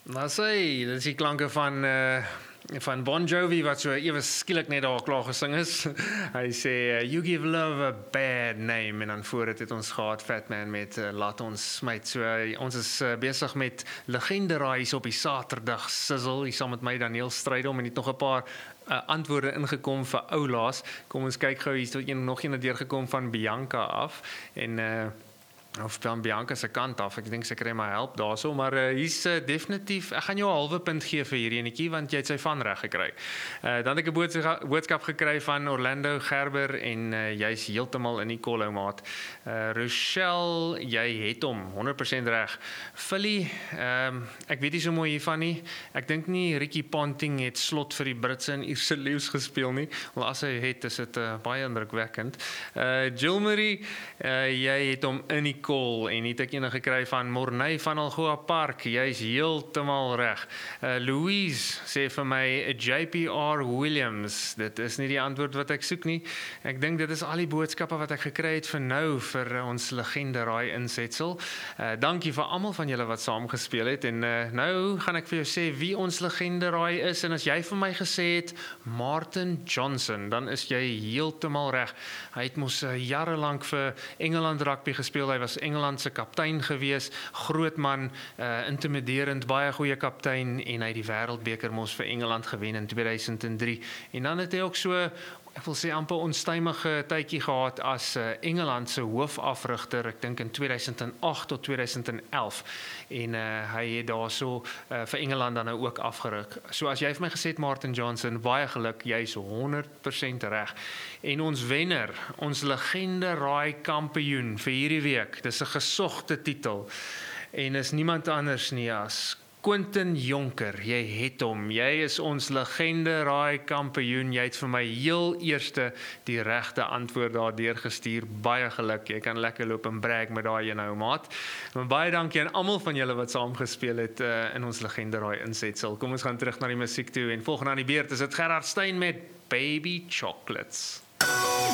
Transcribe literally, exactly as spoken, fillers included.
Maar sê, dit is die klanke van uh, van Bon Jovi wat so ewe skielik net daar klaar gesing is. Hy sê uh, you give love a bad name en dan voor dit het ons gehad Fat Man met uh, laat ons smyt. So uh, ons is uh, besig met legende raais op die Saterdag sizzle. Hier saam met my Daniel Strydom en het nog 'n paar uh, antwoorde ingekom vir oulaas. Kom ons kyk gou, hier is een nog een deurgekom van Bianca af en uh, of van Bianca se kant af. Ek dink sy kry my help daarso, maar uh, hier's uh, definitief, ek gaan jou 'n halwe punt gee vir hierdie enetjie want jy het sy van reg gekry. Uh, dan het ek 'n boodskap, boodskap gekry van Orlando Gerber en uh, jy's heeltemal in die kolou maat. Uh, Rochelle, jy het hom honderd persent reg. Philly, um, ek weet nie so mooi hiervan nie. Ek dink nie Ricky Ponting het slot vir die Britse en Ierse leeu's gespeel nie. Wel as hy het, is dit uh, baie indrukwekkend. Uh, Jill Marie, uh, jy het hom in die call en het ek ene gekry van Morney van Algoa Park. Jy is heeltemal reg. Uh, Louise sê vir my J P R Williams. Dit is nie die antwoord wat ek soek nie. Ek dink dit is al die boodskappe wat ek gekry het vir nou vir uh, ons legende raai insetsel. Uh, dankie vir almal van julle wat saam gespeel het en uh, nou gaan ek vir jou sê wie ons legende raai is en as jy vir my gesê het Martin Johnson, dan is jy heeltemal reg. Hy het mos uh, jare lank vir Engeland rugby gespeel. Hy was Engeland se kaptein gewees, groot man, uh, intimiderend, baie goeie kaptein en hy het die wêreldbeker mos vir Engeland gewen in twee duisend drie. En dan het hy ook so, ek wil sê amper onstuimige tydjie gehad as uh, Engeland se hoofafrigter, ek dink in twee duisend agt tot twee duisend elf. En uh, hy het daarso uh, vir Engeland dan nou ook afgeruk. So as jy vir my gesê het Martin Johnson, baie geluk, jy's honderd persent reg. En ons wenner, ons legende raai kampioen vir hierdie week, dis 'n gesogte titel en is niemand anders nie as Quentin Jonker. Jy het hom. Jy is ons legende raai kampioen. Jy het vir my heel eerste die regte antwoord daar deurgestuur. Baie geluk. Jy kan lekker loop en brag met daai een nou maat. Maar baie dankie aan almal van julle wat saam gespeel het uh, in ons legende raai insetsel. Kom ons gaan terug na die musiek toe en volgende aan die beurt is dit Gerard Stein met Baby Chocolates.